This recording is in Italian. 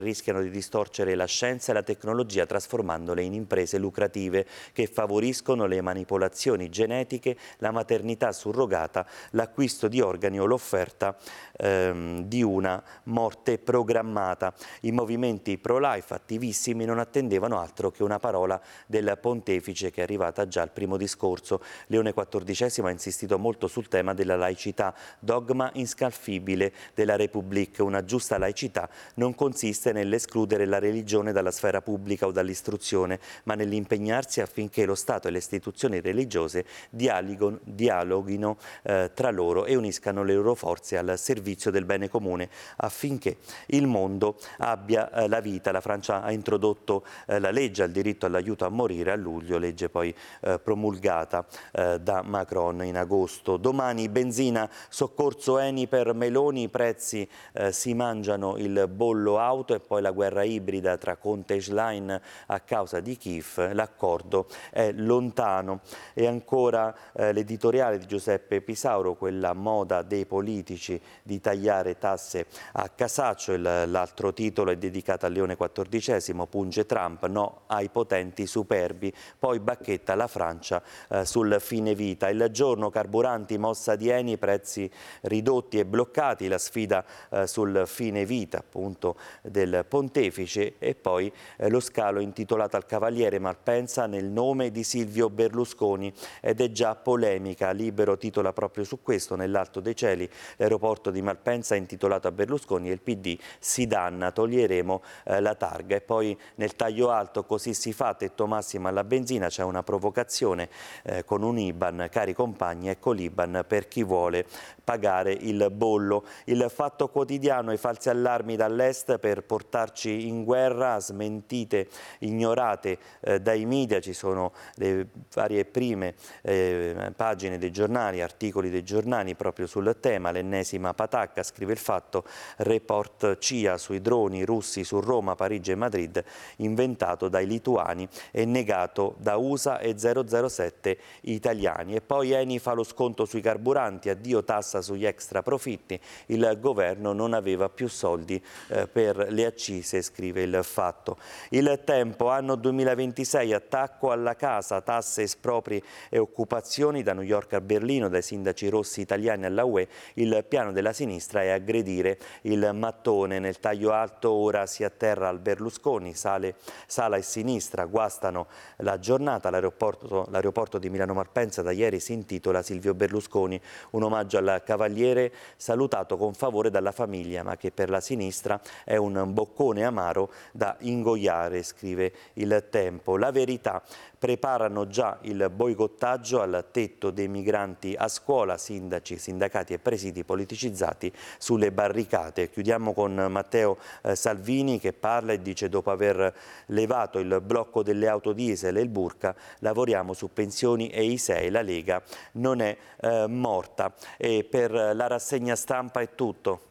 rischiano di distorcere la scienza e la tecnologia trasformandole in imprese lucrative che favoriscono le manipolazioni genetiche, la maternità surrogata, l'acquisto di organi o l'offerta di una morte programmata. I movimenti pro-life attivissimi non attendevano altro che una parola del pontefice, che è arrivata già al primo discorso. Leone XIV ha insistito molto sul tema della laicità, dogma inscalfibile della Repubblica. Una giusta laicità non consiste nell'escludere la religione dalla sfera pubblica o dall'istruzione, ma nell'impegnarsi affinché lo Stato e le istituzioni religiose dialoghino tra loro e uniscano le loro forze al servizio del bene comune affinché il mondo abbia la vita. La Francia ha introdotto la legge al diritto all'aiuto a morire a luglio, legge poi promulgata da Macron in agosto. Domani benzina, soccorso Eni per Meloni, i prezzi si mangiano il bollo auto, e poi la guerra ibrida tra Conte e Schlein a causa di Kiev. L'accordo è lontano. E ancora l'editoriale di Giuseppe Pisauro, quella moda dei politici di tagliare tasse a casaccio. L'altro titolo è dedicato a Leone XIV, punge Trump, no ai potenti superbi. Poi bacchetta la Francia sul fine vita. Il Giorno, carburanti, mossa di Eni, prezzi ridotti e bloccati, la sfida sul fine vita appunto del pontefice. E poi lo scalo intitolato al Cavaliere Malpensa nel nome di Silvio Berlusconi, ed è già polemica. Libero titola proprio su questo: nell'alto dei cieli l'aeroporto di Malpensa è intitolato a Berlusconi e il PD si danna, toglieremo la targa. E poi nel taglio alto, così si fa, tetto massimo alla benzina, c'è una provocazione con un IBAN, cari compagni, ecco l'IBAN per chi vuole pagare il bollo. Il Fatto Quotidiano, i falsi allarmi dall'est per portarci in guerra, smentite ignorate dai media. Ci sono le varie prime pagine dei giornali, articoli dei giornali proprio sul tema. L'ennesima patacca, scrive il Fatto, report CIA sui droni russi su Roma, Parigi e Madrid, inventato dai lituani e negato da USA e 007 italiani. E poi Eni fa lo sconto sui carburanti, addio tassa sugli extra profitti, il governo non aveva più soldi per le accise, scrive il Fatto. Il Tempo, anno 2026, attacco alla casa, tasse, espropri e occupazioni, da New York a Berlino, dai sindaci rossi italiani alla UE, il piano della sinistra è aggredire il mattone. Nel taglio alto ora si atterra al Berlusconi, Sala e sinistra guastano la giornata. L'aeroporto di Milano Malpensa da ieri si intitola Silvio Berlusconi, un omaggio al cavaliere salutato con favore dalla famiglia, ma che per la sinistra è un boccone amaro da ingoiare, scrive il Tempo. La Verità, preparano già il boicottaggio al tetto dei migranti a scuola, sindaci, sindacati e presidi politicizzati sulle barricate. Chiudiamo con Matteo Salvini, che parla e dice: dopo aver levato il blocco delle auto diesel e il burka, lavoriamo su pensioni e ISEE, la Lega non è morta. E per la rassegna stampa è tutto.